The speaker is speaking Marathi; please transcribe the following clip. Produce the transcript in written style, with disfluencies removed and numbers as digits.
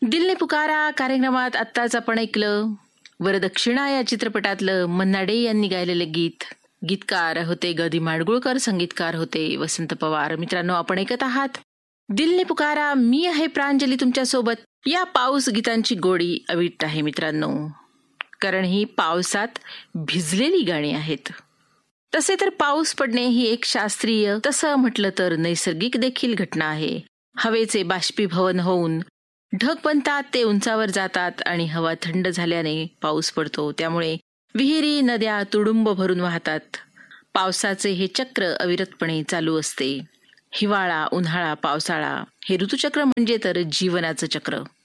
दिल ने पुकारा कार्यक्रमात आत्ताच आपण ऐकलं वरदक्षिणा या चित्रपटातलं मन्ना डे यांनी गायलेलं गीत. गीतकार होते ग दी माडगुळकर, संगीतकार होते वसंत पवार. मित्रांनो, आपण ऐकत आहात दिल ने पुकारा. मी आहे प्रांजली तुमच्यासोबत. या पाऊस गीतांची गोडी अवीट आहे मित्रांनो, कारण ही पावसात भिजलेली गाणी आहेत. तसे तर पाऊस पडणे ही एक शास्त्रीय, तसं म्हटलं तर नैसर्गिक देखील घटना आहे. हवेचे बाष्पीभवन होऊन ढग बनतात, ते उंचावर जातात आणि हवा थंड झाल्याने पाऊस पडतो. त्यामुळे विहिरी, नद्या तुडुंब भरून वाहतात. पावसाचे हे चक्र अविरतपणे चालू असते. हिवाळा, उन्हाळा, पावसाळा हे ऋतुचक्र म्हणजे तर जीवनाचं चक्र.